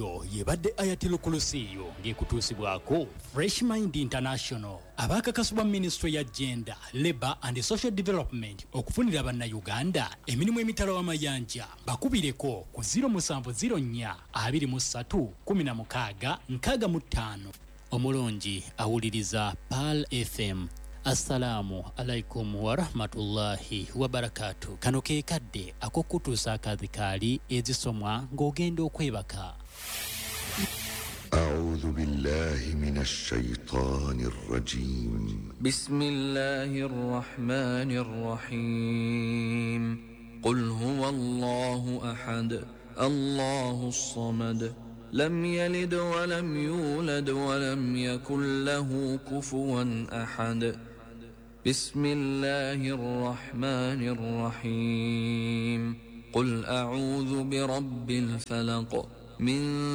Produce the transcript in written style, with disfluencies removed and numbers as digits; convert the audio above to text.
eyo yebadde Ayatel Kulusiyo ng'ekutuusibwako Fresh Mind International abakakasibwa Ministry ya Gender, Labour and Social Development okufunira bannayuganda emirimu emitala w'amayanja bakubireko ku 0704 23 16 65. Omulongi awuliriza Pal FM. Assalamu alaikum wa rahmatullahi wa barakatuh. Kano ke kadde akokutuusa akadhikaali ezisomwa ng'ogenda okwebaka. أعوذ بالله من الشيطان الرجيم. بسم الله الرحمن الرحيم. قل هو الله أحد الله الصمد لم يلد ولم يولد ولم يكن له كفوا أحد. بسم الله الرحمن الرحيم. قل أعوذ برب الفلق من